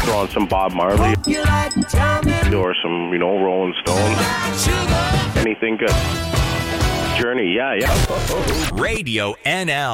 Throw on some Bob Marley or some, Rolling Stones. Anything good. Journey, yeah. Radio NL.